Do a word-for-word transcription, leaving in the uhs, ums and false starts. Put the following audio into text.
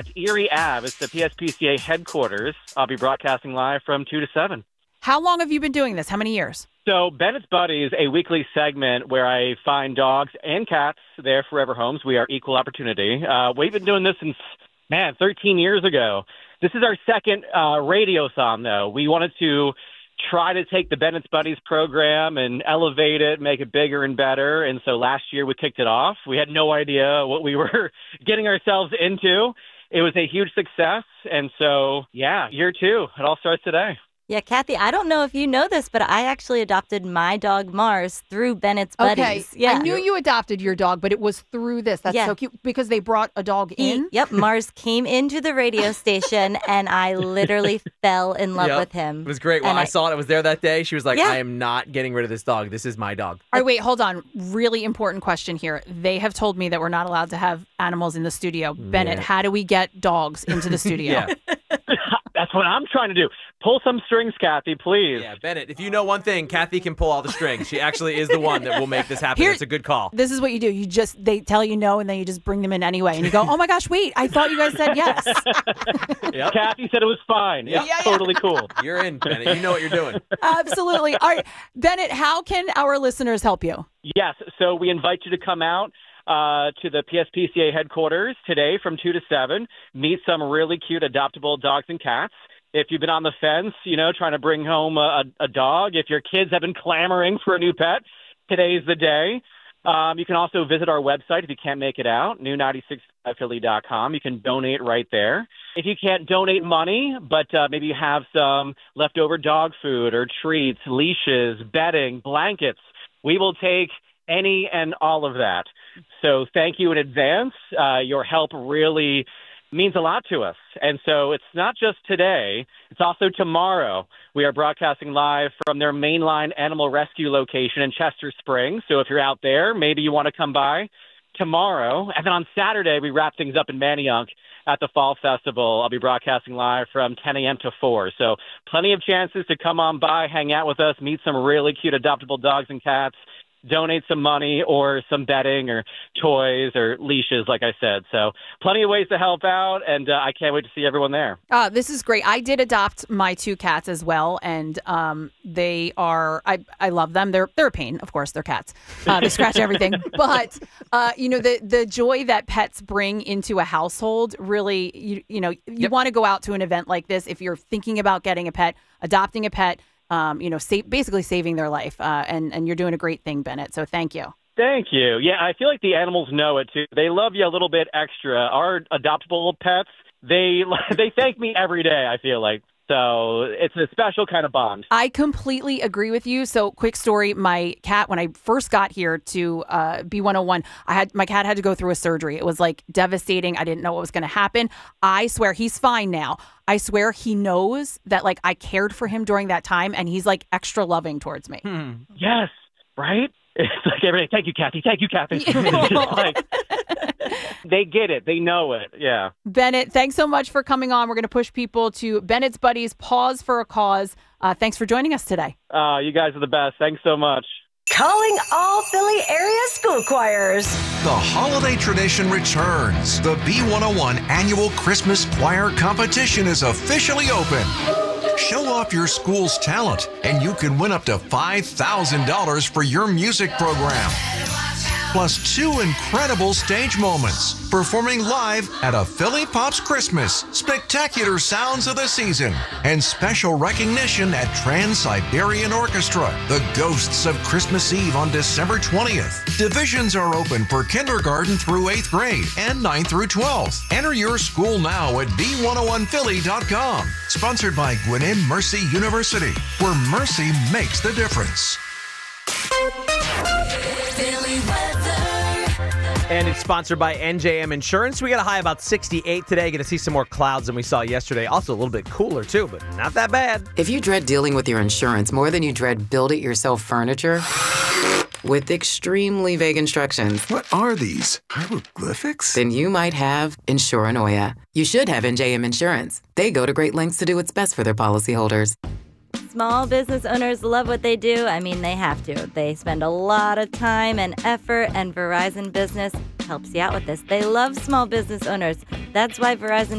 Erie Ave. It's the P S P C A headquarters. I'll be broadcasting live from two to seven. How long have you been doing this? How many years? So Bennett's Buddies, a weekly segment where I find dogs and cats, their forever homes. We are equal opportunity. Uh, we've been doing this since, man, thirteen years ago. This is our second uh, radiothon, though. We wanted to try to take the Bennett's Buddies program and elevate it, make it bigger and better. And so last year we kicked it off. We had no idea what we were getting ourselves into. It was a huge success. And so, yeah, year two, it all starts today. Yeah, Kathy, I don't know if you know this, but I actually adopted my dog Mars through Bennett's Buddies. Okay, yeah. I knew you adopted your dog, but it was through this. That's yeah. so cute because they brought a dog in. He, yep, Mars came into the radio station, and I literally fell in love yep. with him. It was great. Well, I, I saw it. I was there that day. She was like, yeah. I am not getting rid of this dog. This is my dog. All right, wait, hold on. Really important question here. They have told me that we're not allowed to have animals in the studio. Bennett, Yeah. how do we get dogs into the studio? yeah. That's what I'm trying to do. Pull some strings, Kathy, please. Yeah, Bennett, if you know one thing, Kathy can pull all the strings. She actually is the one that will make this happen. Here- That's a good call. This is what you do. You just, they tell you no, and then you just bring them in anyway. And you go, oh my gosh, wait, I thought you guys said yes. Yep. Kathy said it was fine. It's Yeah, yeah. totally cool. You're in, Bennett. You know what you're doing. Absolutely. All right, Bennett, how can our listeners help you? Yes, so we invite you to come out uh, to the P S P C A headquarters today from two to seven, meet some really cute adoptable dogs and cats. If you've been on the fence, you know, trying to bring home a, a dog, if your kids have been clamoring for a new pet, today's the day. Um, you can also visit our website if you can't make it out, new ninety-six philly dot com. You can donate right there. If you can't donate money, but uh, maybe you have some leftover dog food or treats, leashes, bedding, blankets, we will take any and all of that. So thank you in advance. Uh, your help really means a lot to us. And so it's not just today, it's also tomorrow. We are broadcasting live from their mainline animal rescue location in Chester Springs. So if you're out there, maybe you want to come by tomorrow. And then on Saturday, we wrap things up in Manayunk at the Fall Festival. I'll be broadcasting live from ten a.m. to four. So plenty of chances to come on by, hang out with us, meet some really cute adoptable dogs and cats, donate some money or some bedding or toys or leashes, like I said. So plenty of ways to help out, and uh, I can't wait to see everyone there. Uh, this is great. I did adopt my two cats as well, and um, they are, I, I love them. They're they're a pain, of course, they're cats. Uh, they scratch everything. But, uh, you know, the, the joy that pets bring into a household, really, you, you know, you Yep. want to go out to an event like this if you're thinking about getting a pet, adopting a pet, Um, you know, sa- basically saving their life. Uh, and, and you're doing a great thing, Bennett. So thank you. Thank you. Yeah, I feel like the animals know it, too. They love you a little bit extra. Our adoptable pets, they they thank me every day, I feel like. So it's a special kind of bond. I completely agree with you. So quick story, my cat, when I first got here to uh, B one oh one, I had my cat had to go through a surgery. It was like devastating. I didn't know what was going to happen. I swear he's fine now. I swear he knows that like I cared for him during that time, and he's like extra loving towards me. Hmm. Yes, right? It's like every day, thank you, Kathy. Thank you, Kathy. It's just like, they get it. They know it. Yeah. Bennett, thanks so much for coming on. We're going to push people to Bennett's Buddies, Pause for a Cause. Uh, thanks for joining us today. Uh, you guys are the best. Thanks so much. Calling all Philly area school choirs. The holiday tradition returns. The B one oh one annual Christmas choir competition is officially open. Show off your school's talent, and you can win up to five thousand dollars for your music program. Plus two incredible stage moments, performing live at a Philly Pops Christmas, spectacular sounds of the season, and special recognition at Trans-Siberian Orchestra, the Ghosts of Christmas Eve on December twentieth. Divisions are open for kindergarten through eighth grade and ninth through twelfth. Enter your school now at b one oh one philly dot com. Sponsored by Gwinnett Mercy University, where mercy makes the difference. Philly weather. And it's sponsored by N J M Insurance. We got a high about sixty-eight today. Going to see some more clouds than we saw yesterday. Also a little bit cooler, too, but not that bad. If you dread dealing with your insurance more than you dread build-it-yourself furniture, with extremely vague instructions, What are these? Hieroglyphics? then you might have Insuranoia. You should have N J M Insurance. They go to great lengths to do what's best for their policyholders. Small business owners love what they do. I mean, they have to. They spend a lot of time and effort, and Verizon Business helps you out with this. They love small business owners. That's why Verizon